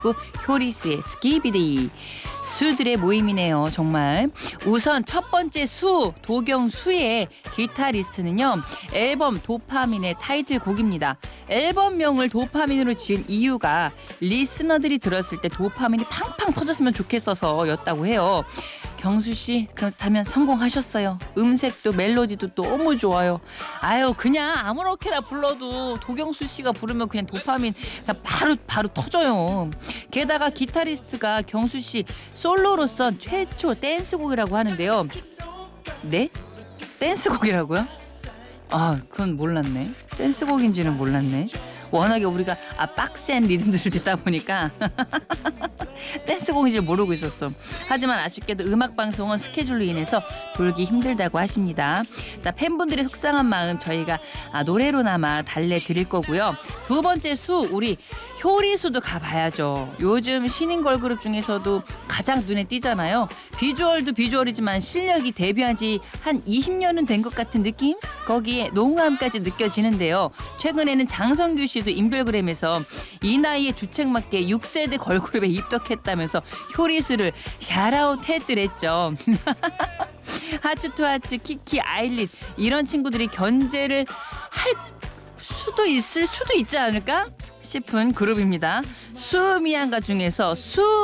있고 효리수의 스키비디. 수들의 모임이네요. 정말. 우선 첫 번째 수 도경수의 기타리스트는요. 앨범 도파민의 타이틀곡입니다. 앨범명을 도파민으로 지은 이유가 리스너들이 들었을 때 도파민이 팡팡 터졌으면 좋겠어서였다고 해요. 경수 씨 그렇다면 성공하셨어요. 음색도 멜로디도 너무 좋아요. 아유 그냥 아무렇게나 불러도 도경수 씨가 부르면 그냥 도파민 그냥 바로 터져요. 게다가 기타리스트가 경수 씨 솔로로서 최초 댄스곡이라고 하는데요. 네? 댄스곡이라고요? 아 그건 몰랐네. 댄스곡인지는 몰랐네. 워낙에 우리가 빡센 리듬들을 듣다 보니까 댄스곡인지 모르고 있었어. 하지만 아쉽게도 음악방송은 스케줄로 인해서 돌기 힘들다고 하십니다. 자, 팬분들의 속상한 마음 저희가 노래로나마 달래드릴 거고요. 두 번째 수 우리 효리수도 가봐야죠. 요즘 신인 걸그룹 중에서도 가장 눈에 띄잖아요. 비주얼도 비주얼이지만 실력이 데뷔한 지 한 20년은 된 것 같은 느낌? 거기에 농후함까지 느껴지는데요. 최근에는 장성규 씨도 인별그램에서 이 나이에 주책맞게 6세대 걸그룹에 입덕했다면서 효리수를 샤라웃 했더랬죠. 하츠투하츠, 키키, 아일릿 이런 친구들이 견제를 할 수도 있지 않을까 싶은 그룹입니다. 수미양가 중에서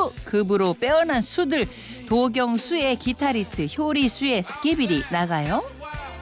수급으로 빼어난 수들 도경수의 기타리스트 효리수의 스키비디 나가요.